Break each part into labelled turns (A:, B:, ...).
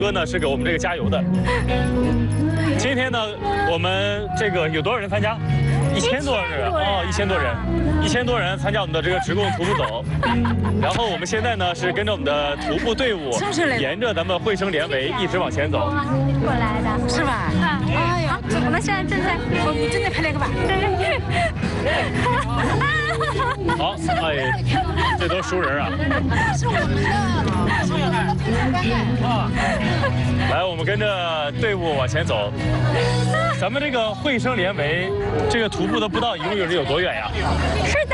A: 哥呢是给我们这个加油的。今天呢，我们这个有多少人参加？1000多人哦，1000多人参加我们的这个职工徒步走。然后我们现在呢是跟着我们的徒步队伍，沿着咱们汇生连围一直往前走。
B: 过来的
C: 是吧？
B: 哎呀，我们现在正在，我们正在拍那个吧？对。
A: 好，哎，这都是熟人啊。
C: 是我们的。
A: 来，我们跟着队伍往前走。咱们这个汇生连围这个徒步的步道一共有多远呀？
B: 是的。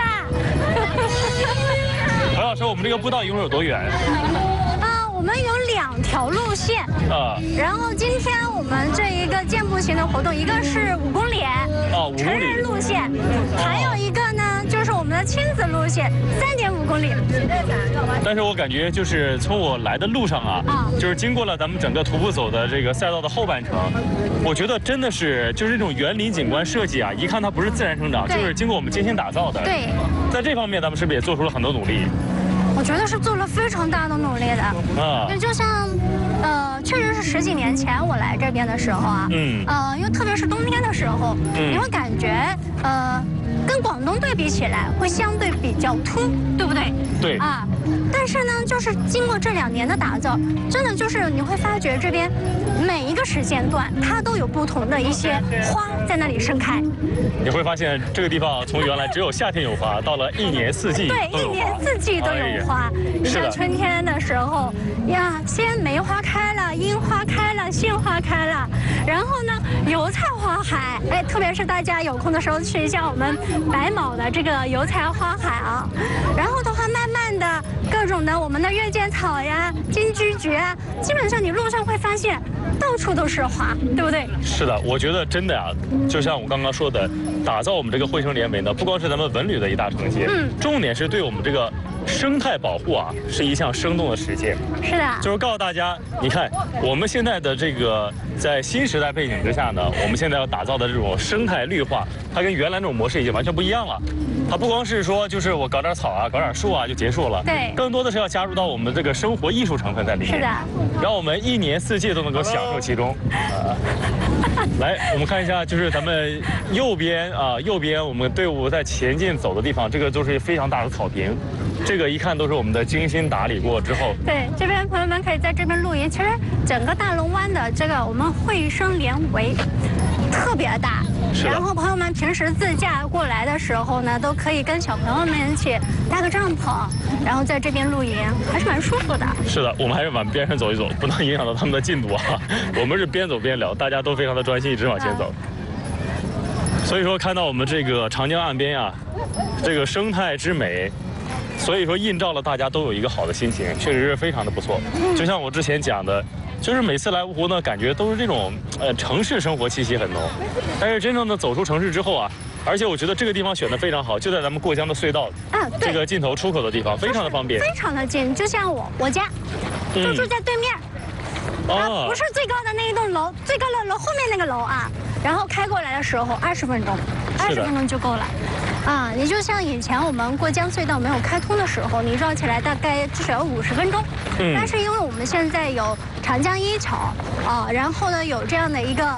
A: 何老师，我们这个步道一共有多远？
B: 我们有2条路线然后今天我们这一个健步行的活动，一个是5公里成人路线，还有一个呢就是我们的亲子路线3.5公里。
A: 但是我感觉就是从我来的路上就是经过了咱们整个徒步走的这个赛道的后半程，我觉得真的是就是这种园林景观设计一看它不是自然生长，就是经过我们精心打造的。
B: 对，
A: 在这方面咱们是不是也做出了很多努力？
B: 我觉得是做了非常大的努力的。就像确实是10几年前我来这边的时候因为特别是冬天的时候，你会感觉跟广东对比起来会相对比较秃，对不对？
A: 对
B: 但是呢，就是经过这2年的打造，真的就是你会发觉这边每一个时间段它都有不同的一些花在那里盛开。
A: 你会发现这个地方从原来只有夏天有花，到了1年4季
B: 对，1年4季都有花。你看春天的时候呀，先梅花开了，樱花开了，杏花开了，然后呢，油菜花海，特别是大家有空的时候去一下我们白卯的这个油菜花海然后的话，慢慢的各种的我们的月见草呀、金桔菊基本上你路上会发现到处都是花，对不对？
A: 是的，我觉得真的就像我刚刚说的，打造我们这个汇生连围呢，不光是咱们文旅的一大成绩，重点是对我们这个生态保护是一项生动的实践。
B: 是的，
A: 就是告诉大家，你看我们现在的这个在新时代背景之下呢，我们现在要打造的这种生态绿化，它跟原来那种模式已经完全不一样了。它不光是说就是我搞点草搞点树就结束了，
B: 对，
A: 更多的是要加入到我们这个生活艺术成分在里面。
B: 是的，
A: 让我们1年4季都能够享受其中。来，我们看一下，就是咱们右边我们队伍在前进走的地方，这个就是非常大的草坪，这个一看都是我们的精心打理过之后。
B: 对，这边朋友们可以在这边露营。其实整个大龙湾的这个我们汇生连围特别大，然后朋友们平时自驾过来的时候呢，都可以跟小朋友们一起搭个帐篷，然后在这边露营，还是蛮舒服的。
A: 是的，我们还是往边上走一走，不能影响到他们的进度我们是边走边聊，大家都非常的专心，一直往前走。所以说，看到我们这个长江岸边这个生态之美，所以说映照了大家都有一个好的心情，确实是非常的不错。就像我之前讲的，就是每次来芜湖呢，感觉都是这种城市生活气息很浓，但是真正的走出城市之后而且我觉得这个地方选的非常好，就在咱们过江的隧道这个尽头出口的地方，非常的方便，
B: 非常的近。就像我家就住在对面，不是最高的那一栋楼，最高的楼后面那个楼然后开过来的时候20分钟就够了。你就像以前我们过江隧道没有开通的时候，你绕起来大概至少要50分钟。但是因为我们现在有长江1桥然后呢有这样的一个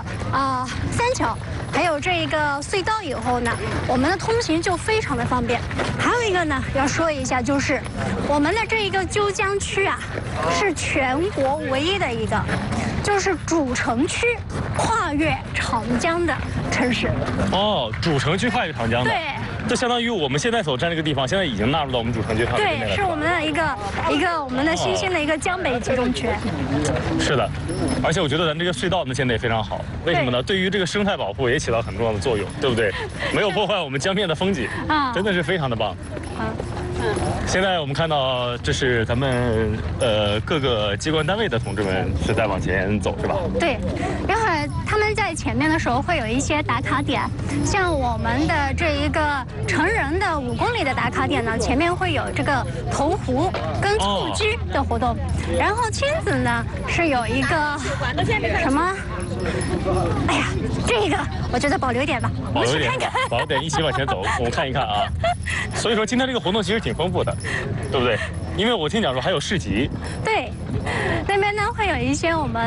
B: 3桥，还有这一个隧道以后呢，我们的通行就非常的方便。还有一个呢要说一下，就是我们的这一个鸠江区是全国唯一的一个就是主城区跨越长江的城市。
A: 主城区跨越长江的。对。这相当于我们现在所站这个地方，现在已经纳入到我们主城区范围内了。
B: 对，是我们的一个我们的新兴的一个江北集中区。
A: 是的，而且我觉得咱这个隧道呢建得也非常好，为什么呢？对于这个生态保护也起到很重要的作用，对不对？没有破坏我们江面的风景真的是非常的棒。现在我们看到这是咱们各个机关单位的同志们是在往前走，是吧？对，
B: 一会儿他们在前面的时候会有一些打卡点，像我们的这一个成人的5公里的打卡点呢，前面会有这个投壶跟蹴鞠的活动，然后亲子呢是有一个什么？哎呀，这个我觉得保留一点吧，
A: 保留一点，保留点，一起往前走，我们看一看所以说今天这个活动其实挺丰富的，对不对？因为我听讲说还有市集。
B: 对，那边呢会有一些我们